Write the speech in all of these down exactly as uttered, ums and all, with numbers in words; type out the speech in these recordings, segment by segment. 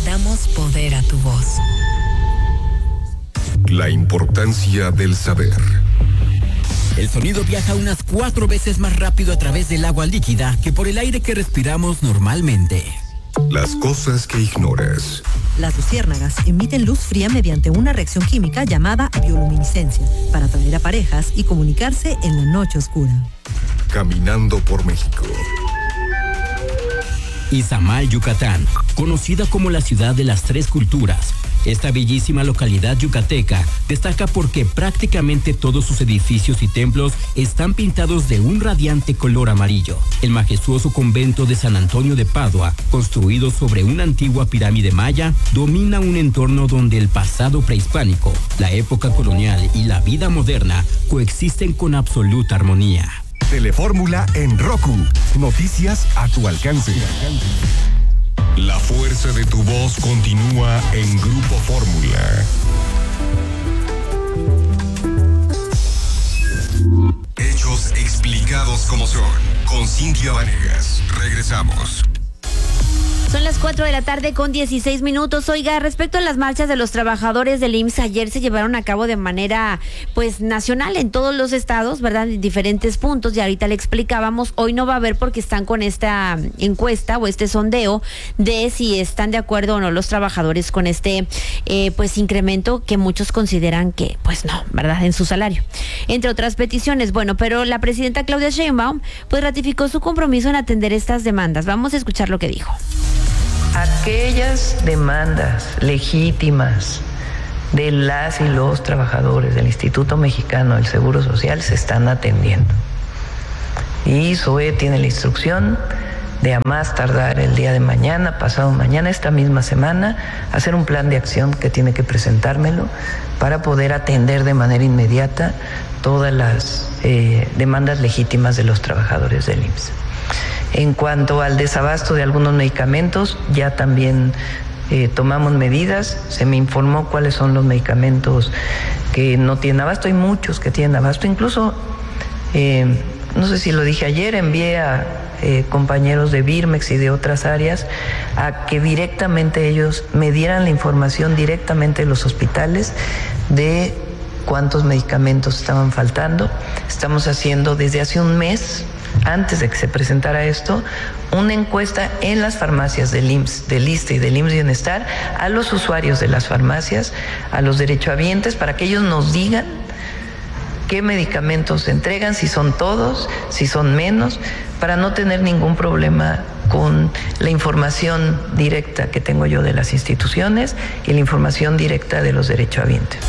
Damos poder a tu voz. La importancia del saber. El sonido viaja unas cuatro veces más rápido a través del agua líquida que por el aire que respiramos normalmente. Las cosas que ignoras. Las luciérnagas emiten luz fría mediante una reacción química llamada bioluminiscencia para atraer a parejas y comunicarse en la noche oscura. Caminando por México. Izamal, Yucatán, conocida como la ciudad de las tres culturas. Esta bellísima localidad yucateca destaca porque prácticamente todos sus edificios y templos están pintados de un radiante color amarillo. El majestuoso convento de San Antonio de Padua, construido sobre una antigua pirámide maya, domina un entorno donde el pasado prehispánico, la época colonial y la vida moderna coexisten con absoluta armonía. Telefórmula en Roku. Noticias a tu alcance. La fuerza de tu voz continúa en Grupo Fórmula. Hechos explicados como son. Con Cintia Vanegas. Regresamos. Son las cuatro de la tarde con dieciséis minutos. Oiga, respecto a las marchas de los trabajadores del I M S S, ayer se llevaron a cabo de manera, pues, nacional en todos los estados, ¿verdad? En diferentes puntos, y ahorita le explicábamos, hoy no va a haber porque están con esta encuesta o este sondeo de si están de acuerdo o no los trabajadores con este, eh, pues, incremento que muchos consideran que, pues, no, ¿verdad? En su salario. Entre otras peticiones, bueno, pero la presidenta Claudia Sheinbaum, pues, ratificó su compromiso en atender estas demandas. Vamos a escuchar lo que dijo. Aquellas demandas legítimas de las y los trabajadores del Instituto Mexicano del Seguro Social se están atendiendo. Y S O E tiene la instrucción de a más tardar el día de mañana, pasado mañana, esta misma semana, hacer un plan de acción que tiene que presentármelo para poder atender de manera inmediata todas las eh, demandas legítimas de los trabajadores del I M S S. En cuanto al desabasto de algunos medicamentos, ya también eh, tomamos medidas. Se me informó cuáles son los medicamentos que no tienen abasto. Hay muchos que tienen abasto. Incluso, eh, no sé si lo dije ayer, envié a eh, compañeros de Birmex y de otras áreas a que directamente ellos me dieran la información directamente de los hospitales de cuántos medicamentos estaban faltando. Estamos haciendo desde hace un mes, antes de que se presentara esto, una encuesta en las farmacias del I M S S, del ISSSTE y del I M S S Bienestar a los usuarios de las farmacias, a los derechohabientes, para que ellos nos digan qué medicamentos se entregan, si son todos, si son menos, para no tener ningún problema con la información directa que tengo yo de las instituciones y la información directa de los derechohabientes.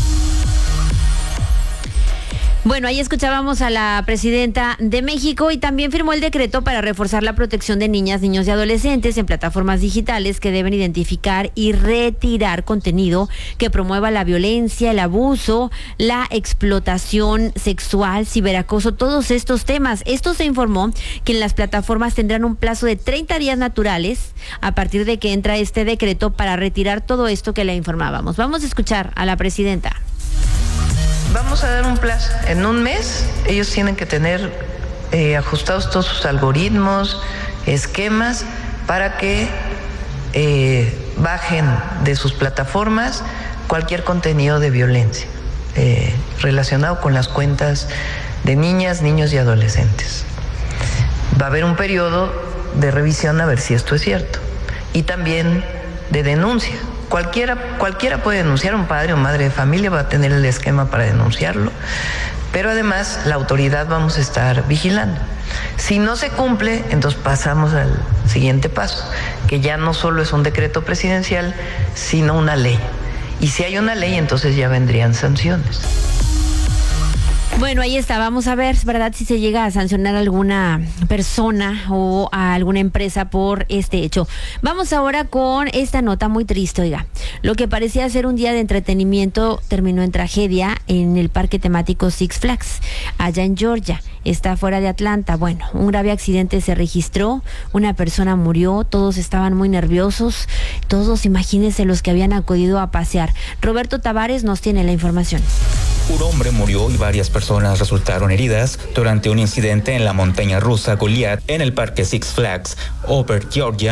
Bueno, ahí escuchábamos a la presidenta de México, y también firmó el decreto para reforzar la protección de niñas, niños y adolescentes en plataformas digitales que deben identificar y retirar contenido que promueva la violencia, el abuso, la explotación sexual, ciberacoso, todos estos temas. Esto se informó que en las plataformas tendrán un plazo de treinta días naturales a partir de que entra este decreto para retirar todo esto que le informábamos. Vamos a escuchar a la presidenta. Vamos a dar un plazo. En un mes ellos tienen que tener eh, ajustados todos sus algoritmos, esquemas, para que eh, bajen de sus plataformas cualquier contenido de violencia eh, relacionado con las cuentas de niñas, niños y adolescentes. Va a haber un periodo de revisión a ver si esto es cierto, y también de denuncia. Cualquiera, cualquiera puede denunciar, un padre o madre de familia va a tener el esquema para denunciarlo, pero además la autoridad vamos a estar vigilando. Si no se cumple, entonces pasamos al siguiente paso, que ya no solo es un decreto presidencial, sino una ley. Y si hay una ley, entonces ya vendrían sanciones. Bueno, ahí está, vamos a ver, ¿verdad?, si se llega a sancionar a alguna persona o a alguna empresa por este hecho. Vamos ahora con esta nota muy triste, oiga. Lo que parecía ser un día de entretenimiento terminó en tragedia en el parque temático Six Flags, allá en Georgia. Está fuera de Atlanta. Bueno, un grave accidente se registró, una persona murió, todos estaban muy nerviosos, todos, imagínense, los que habían acudido a pasear. Roberto Tavares nos tiene la información. Un hombre murió y varias personas resultaron heridas durante un incidente en la montaña rusa Goliath en el parque Six Flags, Over, Georgia,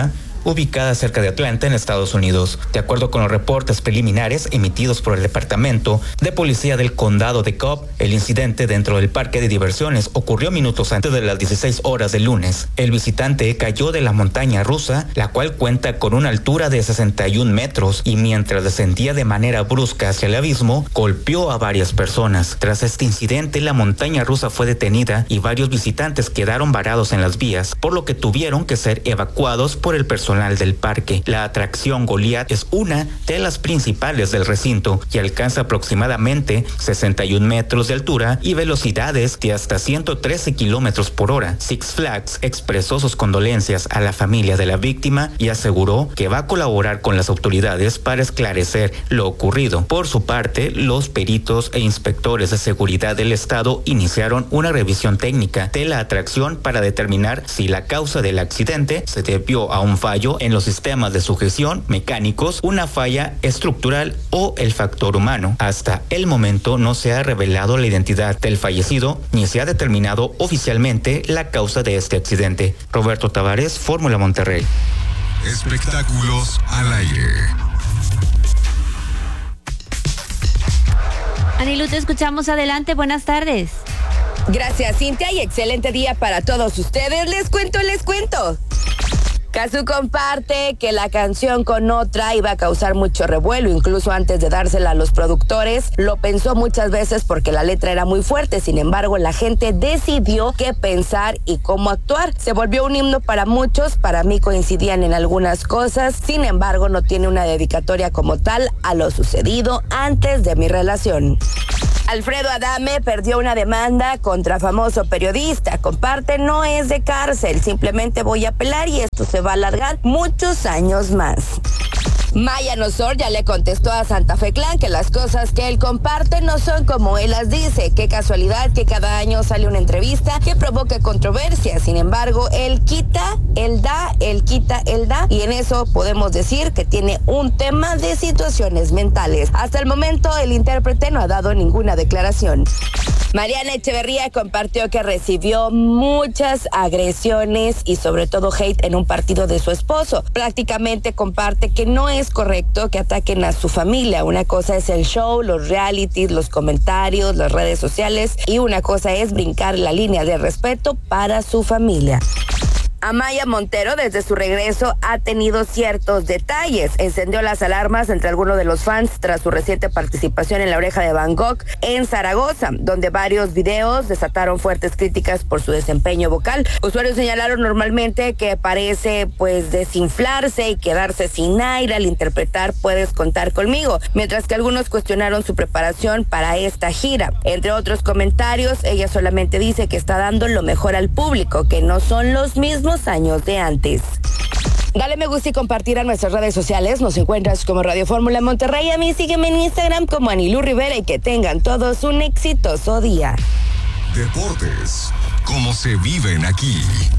ubicada cerca de Atlanta, en Estados Unidos. De acuerdo con los reportes preliminares emitidos por el Departamento de Policía del Condado de Cobb, el incidente dentro del parque de diversiones ocurrió minutos antes de las dieciséis horas del lunes. El visitante cayó de la montaña rusa, la cual cuenta con una altura de sesenta y un metros, y mientras descendía de manera brusca hacia el abismo, golpeó a varias personas. Tras este incidente, la montaña rusa fue detenida y varios visitantes quedaron varados en las vías, por lo que tuvieron que ser evacuados por el personal del parque. La atracción Goliath es una de las principales del recinto y alcanza aproximadamente sesenta y un metros de altura y velocidades de hasta ciento trece kilómetros por hora. Six Flags expresó sus condolencias a la familia de la víctima y aseguró que va a colaborar con las autoridades para esclarecer lo ocurrido. Por su parte, los peritos e inspectores de seguridad del estado iniciaron una revisión técnica de la atracción para determinar si la causa del accidente se debió a un fallo en los sistemas de sujeción mecánicos, una falla estructural o el factor humano. Hasta el momento no se ha revelado la identidad del fallecido ni se ha determinado oficialmente la causa de este accidente. Roberto Tavares, Fórmula Monterrey. Espectáculos al aire. Anilu, te escuchamos. Adelante, buenas tardes. Gracias, Cintia, y excelente día para todos ustedes. Les cuento, les cuento. Cazzu comparte que la canción con otra iba a causar mucho revuelo, incluso antes de dársela a los productores. Lo pensó muchas veces porque la letra era muy fuerte, sin embargo la gente decidió qué pensar y cómo actuar. Se volvió un himno para muchos, para mí coincidían en algunas cosas, sin embargo no tiene una dedicatoria como tal a lo sucedido antes de mi relación. Alfredo Adame perdió una demanda contra famoso periodista. Comparte, no es de cárcel, simplemente voy a apelar y esto se va a alargar muchos años más. Maya Nosor ya le contestó a Santa Fe Clan que las cosas que él comparte no son como él las dice. Qué casualidad que cada año sale una entrevista que provoque controversia. Sin embargo, él quita, él da, él quita, él da. Y en eso podemos decir que tiene un tema de situaciones mentales. Hasta el momento, el intérprete no ha dado ninguna declaración. Mariana Echeverría compartió que recibió muchas agresiones y sobre todo hate en un partido de su esposo. Prácticamente comparte que no es correcto que ataquen a su familia. Una cosa es el show, los realities, los comentarios, las redes sociales y una cosa es brincar la línea de respeto para su familia. Amaya Montero, desde su regreso, ha tenido ciertos detalles. Encendió las alarmas entre algunos de los fans tras su reciente participación en La Oreja de Van Gogh en Zaragoza, donde varios videos desataron fuertes críticas por su desempeño vocal. Usuarios señalaron normalmente que parece pues desinflarse y quedarse sin aire al interpretar Puedes contar conmigo, mientras que algunos cuestionaron su preparación para esta gira. Entre otros comentarios, ella solamente dice que está dando lo mejor al público, que no son los mismos años de antes. Dale me gusta y compartir a nuestras redes sociales. Nos encuentras como Radio Fórmula Monterrey. A mí sígueme en Instagram como Anilu Rivera y que tengan todos un exitoso día. Deportes, como se viven aquí.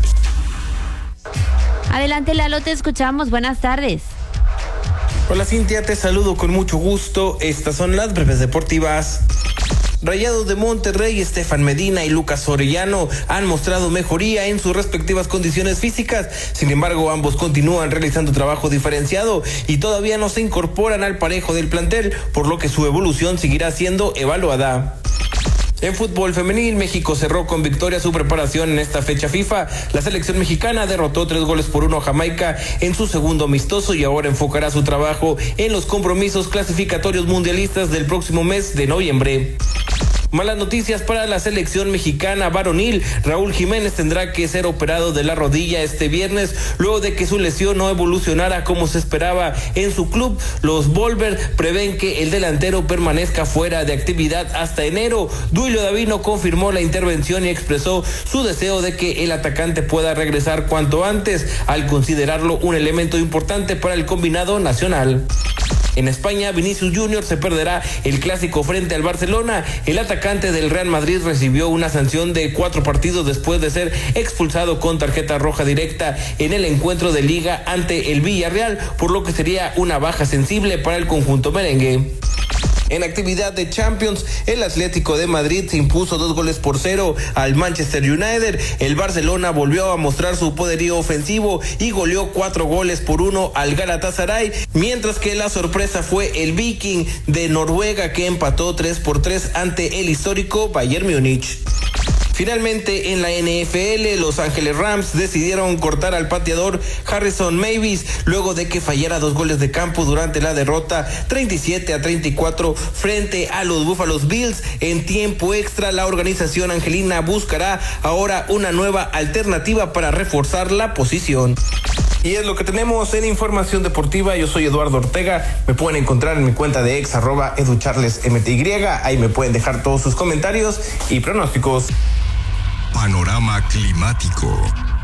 Adelante, Lalo, te escuchamos. Buenas tardes. Hola, Cintia, te saludo con mucho gusto. Estas son las breves deportivas. Rayados de Monterrey, Estefan Medina y Lucas Orellano han mostrado mejoría en sus respectivas condiciones físicas. Sin embargo, ambos continúan realizando trabajo diferenciado y todavía no se incorporan al parejo del plantel, por lo que su evolución seguirá siendo evaluada. En fútbol femenil, México cerró con victoria su preparación en esta fecha FIFA. La selección mexicana derrotó tres goles por uno a Jamaica en su segundo amistoso y ahora enfocará su trabajo en los compromisos clasificatorios mundialistas del próximo mes de noviembre. Malas noticias para la selección mexicana varonil. Raúl Jiménez tendrá que ser operado de la rodilla este viernes luego de que su lesión no evolucionara como se esperaba en su club. Los Volver prevén que el delantero permanezca fuera de actividad hasta enero. Duilio Davino confirmó la intervención y expresó su deseo de que el atacante pueda regresar cuanto antes, al considerarlo un elemento importante para el combinado nacional. En España, Vinicius Junior se perderá el clásico frente al Barcelona. El atacante del Real Madrid recibió una sanción de cuatro partidos después de ser expulsado con tarjeta roja directa en el encuentro de Liga ante el Villarreal, por lo que sería una baja sensible para el conjunto merengue. En actividad de Champions, el Atlético de Madrid se impuso dos goles por cero al Manchester United. El Barcelona volvió a mostrar su poderío ofensivo y goleó cuatro goles por uno al Galatasaray, mientras que la sorpresa fue el Viking de Noruega, que empató tres por tres ante el histórico Bayern Múnich. Finalmente, en la N F L, Los Ángeles Rams decidieron cortar al pateador Harrison Mavis luego de que fallara dos goles de campo durante la derrota treinta y siete a treinta y cuatro frente a los Buffalo Bills. En tiempo extra, la organización angelina buscará ahora una nueva alternativa para reforzar la posición. Y es lo que tenemos en información deportiva. Yo soy Eduardo Ortega. Me pueden encontrar en mi cuenta de ex arroba educharlesmty. Ahí me pueden dejar todos sus comentarios y pronósticos. Panorama climático.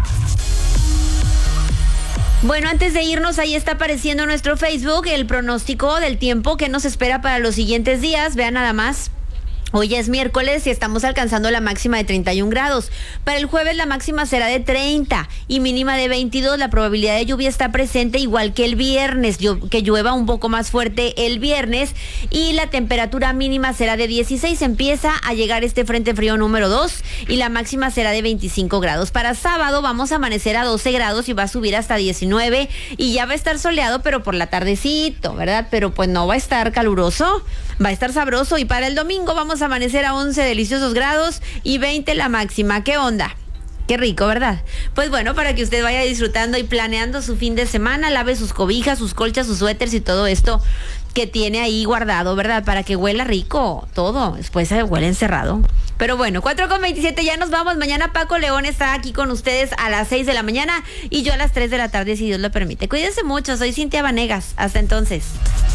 Bueno, antes de irnos, ahí está apareciendo en nuestro Facebook el pronóstico del tiempo que nos espera para los siguientes días. Vean nada más. Hoy ya es miércoles y estamos alcanzando la máxima de treinta y un grados. Para el jueves la máxima será de treinta y mínima de veintidós. La probabilidad de lluvia está presente igual que el viernes, que llueva un poco más fuerte el viernes. Y la temperatura mínima será de dieciséis. Empieza a llegar este frente frío número dos y la máxima será de veinticinco grados. Para sábado vamos a amanecer a doce grados y va a subir hasta diecinueve. Y ya va a estar soleado, pero por la tardecito, ¿verdad? Pero pues no va a estar caluroso, va a estar sabroso. Y para el domingo vamos a amanecer a once deliciosos grados y veinte la máxima. ¿Qué onda? Qué rico, ¿verdad? Pues bueno, para que usted vaya disfrutando y planeando su fin de semana, lave sus cobijas, sus colchas, sus suéteres y todo esto que tiene ahí guardado, ¿verdad? Para que huela rico todo, después se huele encerrado. Pero bueno, cuatro con veintisiete, ya nos vamos. Mañana Paco León está aquí con ustedes a las seis de la mañana y yo a las tres de la tarde, si Dios lo permite. Cuídense mucho, soy Cintia Vanegas. Hasta entonces.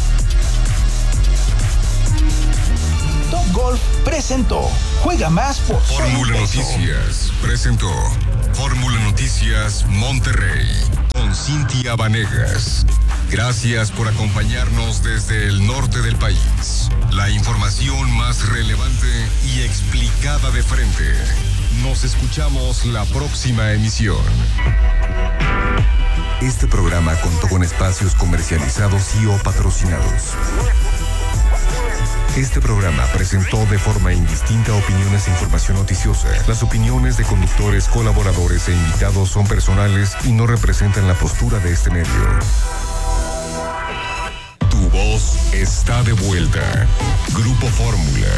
Top Golf presentó Juega Más por Fórmula Noticias presentó Fórmula Noticias Monterrey con Cintia Vanegas. Gracias por acompañarnos desde el norte del país. La información más relevante y explicada de frente. Nos escuchamos la próxima emisión. Este programa contó con espacios comercializados y o patrocinados. Este programa presentó de forma indistinta opiniones e información noticiosa. Las opiniones de conductores, colaboradores e invitados son personales y no representan la postura de este medio. Tu voz está de vuelta. Grupo Fórmula.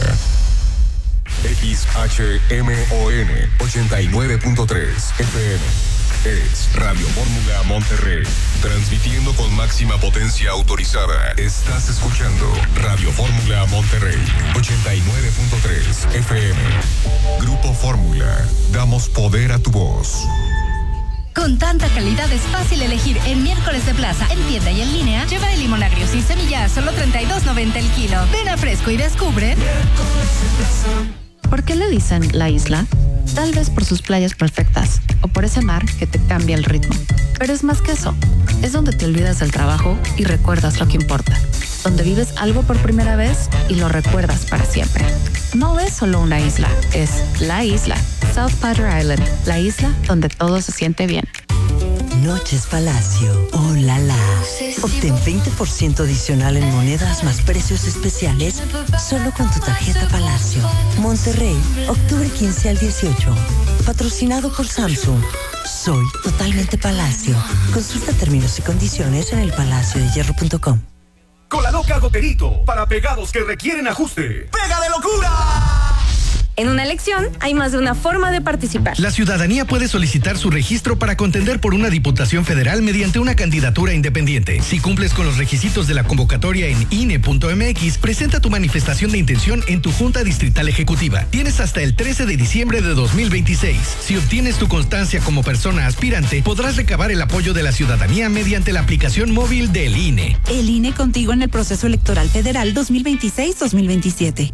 X H M O N ochenta y nueve punto tres F M. Es Radio Fórmula Monterrey, transmitiendo con máxima potencia autorizada. Estás escuchando Radio Fórmula Monterrey, ochenta y nueve punto tres F M. Grupo Fórmula, damos poder a tu voz. Con tanta calidad es fácil elegir en miércoles de plaza, en tienda y en línea. Lleva de limón agrio sin semilla a solo treinta y dos noventa el kilo. Ven a Fresco y descubre. ¿Por qué le dicen la isla? Tal vez por sus playas perfectas o por ese mar que te cambia el ritmo. Pero es más que eso. Es donde te olvidas del trabajo y recuerdas lo que importa. Donde vives algo por primera vez y lo recuerdas para siempre. No es solo una isla, es la isla. South Padre Island, la isla donde todo se siente bien. Noches Palacio. ¡Oh, la la! Obtén veinte por ciento adicional en monedas más precios especiales solo con tu tarjeta Palacio. Monterrey, octubre quince al dieciocho. Patrocinado por Samsung. Soy totalmente Palacio. Consulta términos y condiciones en el palacio de hierro punto com. Con la loca Goterito, para pegados que requieren ajuste. ¡Pega de locura! En una elección hay más de una forma de participar. La ciudadanía puede solicitar su registro para contender por una diputación federal mediante una candidatura independiente. Si cumples con los requisitos de la convocatoria en I N E punto M X, presenta tu manifestación de intención en tu Junta Distrital Ejecutiva. Tienes hasta el trece de diciembre de dos mil veintiséis. Si obtienes tu constancia como persona aspirante, podrás recabar el apoyo de la ciudadanía mediante la aplicación móvil del I N E. El I N E contigo en el proceso electoral federal dos mil veintiséis dos mil veintisiete.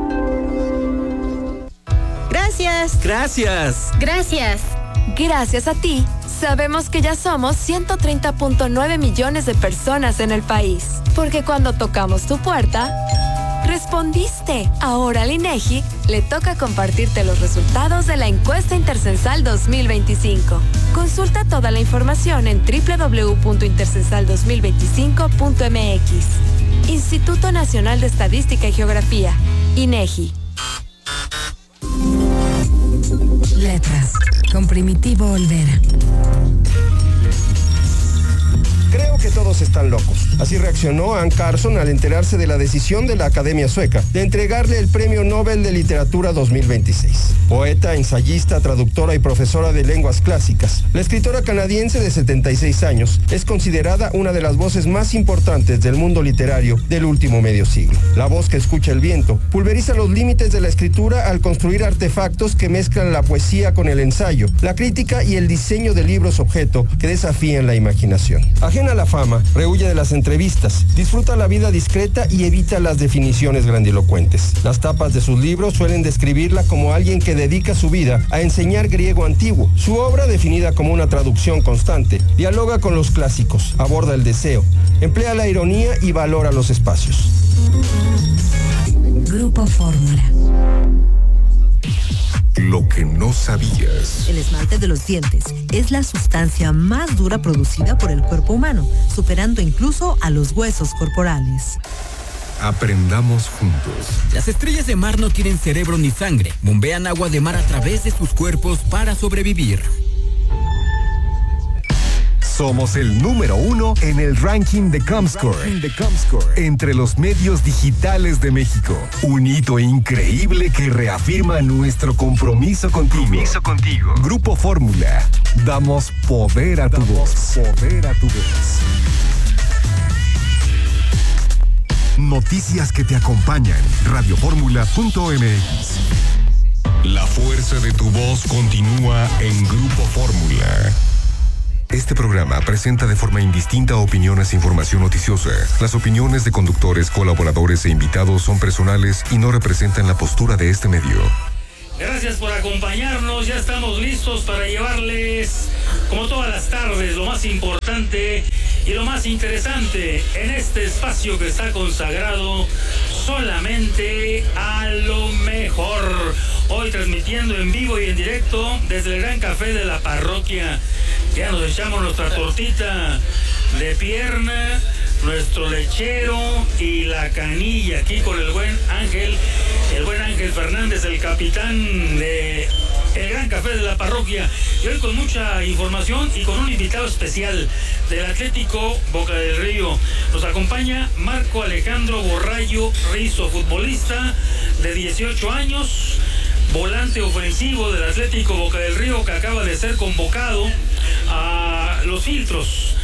Gracias. Gracias. Gracias. Gracias a ti, sabemos que ya somos ciento treinta punto nueve millones de personas en el país. Porque cuando tocamos tu puerta, respondiste. Ahora al INEGI le toca compartirte los resultados de la encuesta Intercensal dos mil veinticinco. Consulta toda la información en doble u doble u doble u punto intercensal dos mil veinticinco punto m x. Instituto Nacional de Estadística y Geografía, INEGI. Letras, con Primitivo Olvera. Creo que todos están locos. Así reaccionó Anne Carson al enterarse de la decisión de la Academia Sueca de entregarle el Premio Nobel de Literatura dos mil veintiséis. Poeta, ensayista, traductora y profesora de lenguas clásicas, la escritora canadiense de setenta y seis años es considerada una de las voces más importantes del mundo literario del último medio siglo. La voz que escucha el viento pulveriza los límites de la escritura al construir artefactos que mezclan la poesía con el ensayo, la crítica y el diseño de libros objeto que desafían la imaginación. Ajena a la fama, rehuye de las entrevistas, disfruta la vida discreta y evita las definiciones grandilocuentes. Las tapas de sus libros suelen describirla como alguien que dedica su vida a enseñar griego antiguo. Su obra, definida como una traducción constante, dialoga con los clásicos, aborda el deseo, emplea la ironía y valora los espacios. Grupo Fórmula. Lo que no sabías. El esmalte de los dientes es la sustancia más dura producida por el cuerpo humano, superando incluso a los huesos corporales. Aprendamos juntos. Las estrellas de mar no tienen cerebro ni sangre. Bombean agua de mar a través de sus cuerpos para sobrevivir. Somos el número uno en el ranking de Comscore, de Comscore entre los medios digitales de México. Un hito increíble que reafirma nuestro compromiso contigo. Compromiso contigo. Grupo Fórmula. Damos poder a tu Damos voz. Poder a tu voz. Noticias que te acompañan. radio fórmula punto m x. La fuerza de tu voz continúa en Grupo Fórmula. Este programa presenta de forma indistinta opiniones e información noticiosa. Las opiniones de conductores, colaboradores e invitados son personales y no representan la postura de este medio. Gracias por acompañarnos, ya estamos listos para llevarles, como todas las tardes, lo más importante y lo más interesante en este espacio que está consagrado solamente a lo mejor. Hoy transmitiendo en vivo y en directo desde el Gran Café de la Parroquia. Ya nos echamos nuestra tortita de pierna, nuestro lechero y la canilla aquí con el buen Ángel, el buen Ángel Fernández, el capitán de el Gran Café de la Parroquia. Y hoy con mucha información y con un invitado especial del Atlético Boca del Río. Nos acompaña Marco Alejandro Borrallo Rizo, futbolista de dieciocho años, volante ofensivo del Atlético Boca del Río, que acaba de ser convocado a los filtros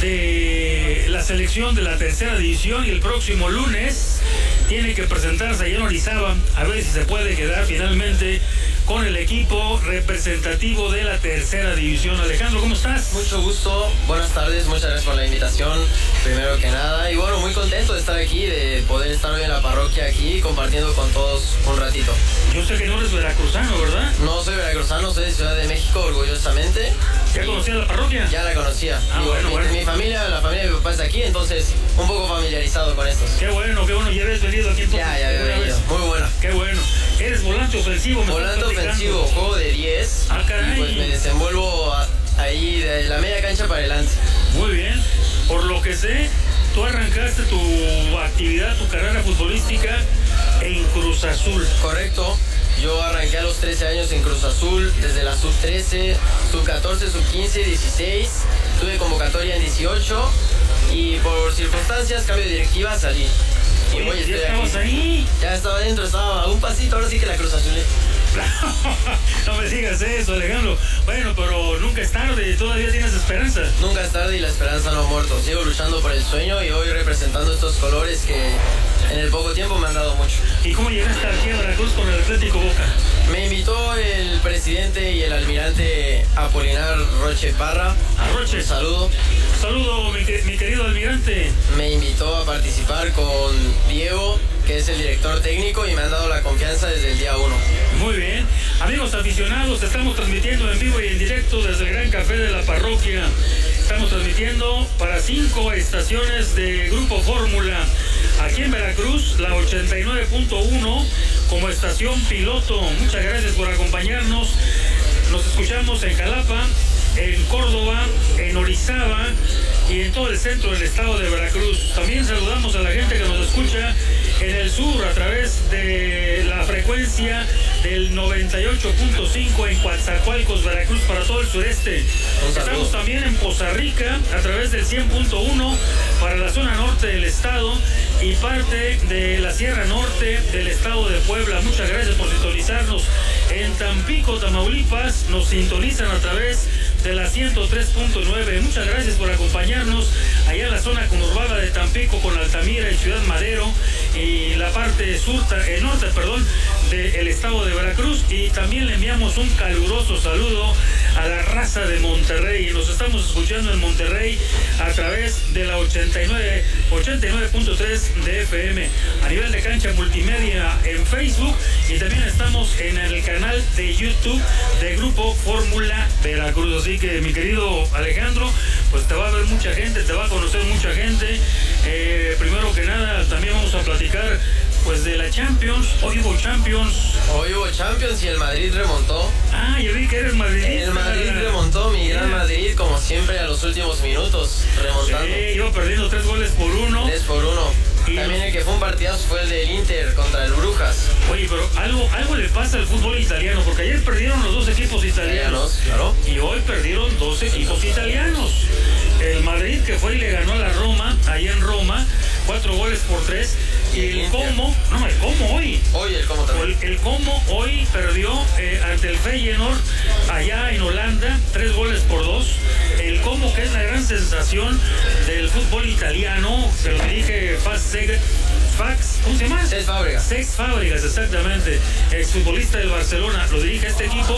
de la selección de la tercera división y el próximo lunes tiene que presentarse allá en Orizaba a ver si se puede quedar finalmente con el equipo representativo de la tercera división. Alejandro, ¿cómo estás? Mucho gusto, buenas tardes, muchas gracias por la invitación, primero que nada, y bueno, muy contento de estar aquí, de poder estar hoy en la parroquia aquí, compartiendo con todos un ratito. Yo sé que no eres veracruzano, ¿verdad? No soy veracruzano, soy de Ciudad de México, orgullosamente. ¿Ya conocías la parroquia? Ya la conocía. Ah, Digo, bueno, mi, bueno. mi familia, la familia de mi papá es de aquí, entonces un poco familiarizado con estos. Qué bueno, qué bueno, ya habías venido aquí entonces. Ya, ya había venido, muy bueno. Qué bueno. Eres volante ofensivo, me Volante ofensivo, juego de diez. Ah, caray. Y pues me desenvuelvo a, ahí de la media cancha para adelante. Muy bien. Por lo que sé, tú arrancaste tu actividad, tu carrera futbolística en Cruz Azul. Correcto. Yo arranqué a los trece años en Cruz Azul, desde la sub trece, sub catorce, sub quince, dieciséis. Tuve convocatoria en dieciocho y por circunstancias, cambio de directiva, salí. Y Oye, hoy estoy ¿ya estabas aquí. ahí? Ya estaba adentro, estaba a un pasito, ahora sí que la Cruz Azul. No me digas eso, Alejandro. Bueno, pero nunca es tarde, todavía tienes esperanza. Nunca es tarde y la esperanza no ha muerto. Sigo luchando por el sueño y hoy representando estos colores que en el poco tiempo me han dado mucho. ¿Y cómo llegaste aquí a Veracruz con el Atlético Boca? Me invitó el presidente y el almirante Apolinar Roche Parra. A Roche. Un saludo. Saludo, mi, mi querido almirante. Me invitó a participar con Diego, que es el director técnico, y me han dado la confianza desde el día uno. Muy bien. Amigos aficionados, estamos transmitiendo en vivo y en directo desde el Gran Café de la Parroquia. Estamos transmitiendo para cinco estaciones de Grupo Fórmula. Aquí en Veracruz, la ochenta y nueve punto uno como estación piloto. Muchas gracias por acompañarnos. Nos escuchamos en Jalapa, en Córdoba, en Orizaba, y en todo el centro del estado de Veracruz. También saludamos a la gente que nos escucha en el sur a través de la frecuencia del noventa y ocho punto cinco en Coatzacoalcos, Veracruz, para todo el sureste. Estamos también en Poza Rica a través del cien punto uno para la zona norte del estado y parte de la Sierra Norte del estado de Puebla. Muchas gracias por sintonizarnos. En Tampico, Tamaulipas, nos sintonizan a través de la ciento tres punto nueve. Muchas gracias por acompañarnos allá en la zona conurbada de Tampico con Altamira y Ciudad Madero y la parte sur, eh, norte, perdón, del estado de Veracruz. Y también le enviamos un caluroso saludo a la raza de Monterrey. Nos estamos escuchando en Monterrey a través de la ochenta y nueve punto tres de F M, a nivel de cancha multimedia en Facebook, y también estamos en el canal de YouTube de Grupo Fórmula Veracruz. Así que, mi querido Alejandro, pues te va a ver mucha gente, te va a conocer mucha gente. Eh, primero que nada, también vamos a platicar pues de la Champions. Hoy hubo Champions. Hoy hubo Champions y el Madrid remontó. Ah, yo vi que eres madridista. El Madrid remontó, mi gran Madrid, como siempre a los últimos minutos, remontando. Sí, iba perdiendo tres goles por uno. Tres por uno. Y también el que fue un partidazo fue el del Inter contra el Brujas. Oye, pero algo, algo le pasa al fútbol italiano, porque ayer perdieron los dos equipos italianos. Claro. Y hoy perdieron dos equipos italianos. El Madrid, que fue y le ganó a la Roma, ahí en Roma, cuatro goles por tres. Y el, el Como, no, el Como hoy. Hoy el Como también. El, el Como hoy perdió eh, ante el Feyenoord allá en Holanda, tres goles por dos. El Como, que es la gran sensación del fútbol italiano, se lo dirige Fax, Fax, ¿cómo se llama? Cesc Fábregas. Cesc Fábregas, exactamente. Exfutbolista del Barcelona, lo dirige este equipo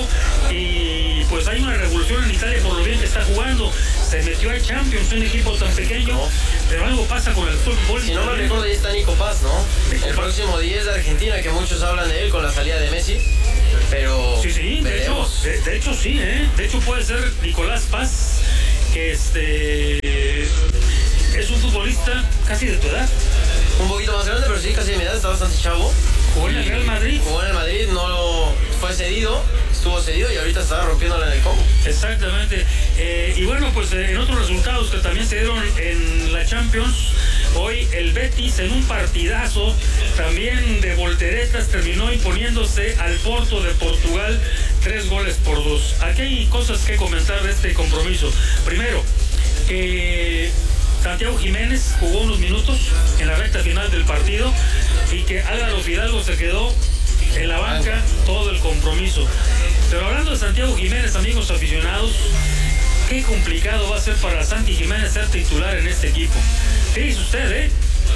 y pues hay una revolución en Italia por lo bien que está jugando. Se metió al Champions, un equipo tan pequeño, no. Pero algo pasa con el fútbol. Si no me recuerdo, ahí está Nico Paz, ¿no? Nico el Paz. Próximo diez de Argentina, que muchos hablan de él con la salida de Messi, pero sí, sí, de hecho, de, de hecho sí, ¿eh? De hecho puede ser Nicolás Paz, que este es un futbolista casi de tu edad. Un poquito más grande, pero sí, casi de mi edad, está bastante chavo. Jugó en el Real Madrid. Jugó en el Madrid, no fue cedido, estuvo cedido y ahorita está rompiéndola en el Como. Exactamente. Eh, y bueno, pues eh, en otros resultados que también se dieron en la Champions, hoy el Betis en un partidazo también de volteretas terminó imponiéndose al Porto de Portugal tres goles por dos. Aquí hay cosas que comentar de este compromiso. Primero, que Santiago Jiménez jugó unos minutos en la recta final del partido y que Álvaro Fidalgo se quedó en la banca todo el compromiso. Pero hablando de Santiago Jiménez, amigos aficionados, qué complicado va a ser para Santi Jiménez ser titular en este equipo. ¿Qué dice usted, eh?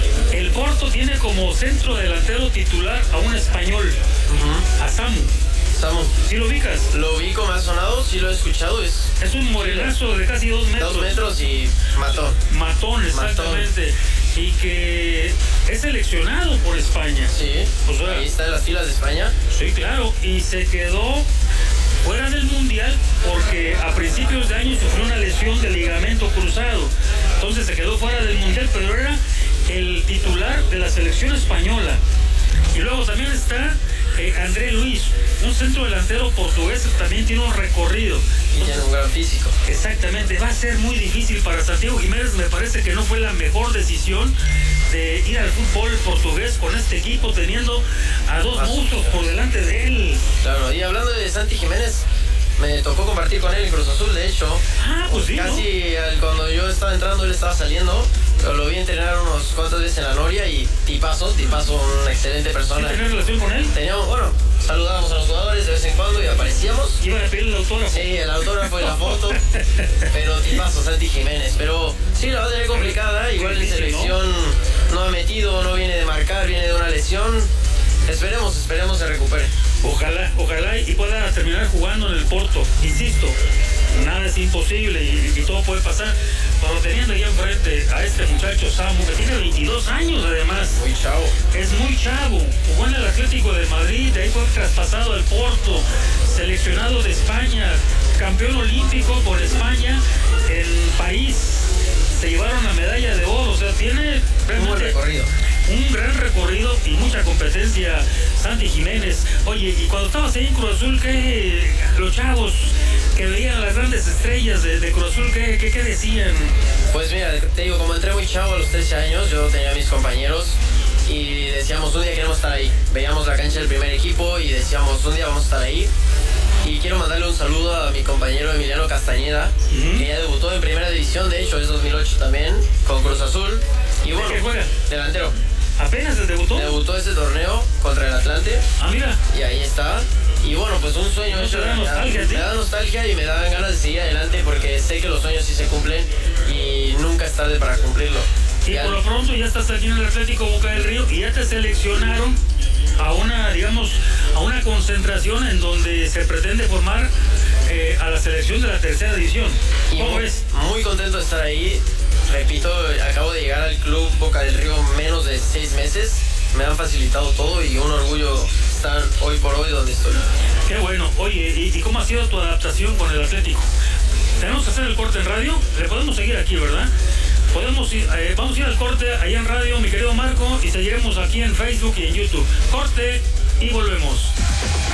El Porto tiene como centro delantero titular a un español, uh-huh. a Samu. Samu. ¿Sí lo ubicas? Lo ubico, me ha sonado, sí lo he escuchado. Es, es un morenazo de casi dos metros. Dos metros y matón. Matón, exactamente. Matón. Y que es seleccionado por España. Sí, o sea, ahí está en las filas de España. Sí, claro, y se quedó fuera del Mundial porque a principios de año sufrió una lesión de ligamento cruzado. Entonces se quedó fuera del Mundial, pero era el titular de la selección española. Y luego también está eh, André Luis, un centro delantero portugués que también tiene un recorrido. Y tiene un gran físico. Exactamente, va a ser muy difícil para Santiago Jiménez. Me parece que no fue la mejor decisión de ir al fútbol portugués con este equipo, teniendo a dos monstruos por delante de él. Claro, y hablando de Santi Jiménez, me tocó compartir con él en Cruz Azul, de hecho. Ah, pues sí, casi ¿no? al, cuando yo estaba entrando, él estaba saliendo. Pero lo vi entrenar unos cuantas veces en la Noria y tipazo, tipazo, una excelente persona. ¿Sí tenés relación con él? Teníamos, bueno, saludábamos a los jugadores de vez en cuando y aparecíamos. ¿Iban a pedir el autógrafo? Sí, el autógrafo y la foto. Pero tipazo, Santi Jiménez. Pero sí, la va a tener complicada. Igual en selección ¿no? no ha metido, no viene de marcar, viene de una lesión. Esperemos, esperemos se recupere. Ojalá, ojalá y pueda terminar jugando en el Porto. Insisto, nada es imposible y, y todo puede pasar. Pero teniendo ahí enfrente a este muchacho Samu, que tiene veintidós años además. Muy chavo. Es muy chavo. Jugó en el Atlético de Madrid, de ahí fue traspasado al Porto, seleccionado de España, campeón olímpico por España en París. Se llevaron la medalla de oro, o sea, tiene realmente un recorrido. Un gran recorrido y mucha competencia Santi Jiménez. Oye, y cuando estabas ahí en Cruz Azul, ¿qué los chavos que veían las grandes estrellas de, de Cruz Azul, ¿qué, qué, qué decían? Pues mira, te digo, como entré muy chavo a los trece años, yo tenía a mis compañeros y decíamos, un día queremos estar ahí. Veíamos la cancha del primer equipo y decíamos, un día vamos a estar ahí. Y quiero mandarle un saludo a mi compañero Emiliano Castañeda, uh-huh. que ya debutó en primera división, de hecho es dos mil ocho también, con Cruz Azul. Y bueno, ¿de qué juega? Delantero. ¿Apenas se debutó? Debutó ese torneo contra el Atlante. Ah, mira. Y ahí está. Y bueno, pues un sueño ¿No hecho. te da nostalgia, ¿sí? Me da nostalgia y me dan ganas de seguir adelante porque sé que los sueños sí se cumplen y nunca es tarde para cumplirlo. Y ya por lo pronto ya estás aquí en el Atlético Boca del Río y ya te seleccionaron a una, digamos, a una concentración en donde se pretende formar eh, a la selección de la tercera división. ¿Cómo muy, ves? Muy contento de estar ahí. Repito, acabo de llegar al club Boca del Río menos de seis meses. Me han facilitado todo y un orgullo estar hoy por hoy donde estoy. Qué bueno. Oye, ¿y, y cómo ha sido tu adaptación con el Atlético? Tenemos que hacer el corte en radio. Le podemos seguir aquí, ¿verdad? Podemos ir, eh, vamos a ir al corte allá en radio, mi querido Marco, y seguiremos aquí en Facebook y en YouTube. Corte y volvemos.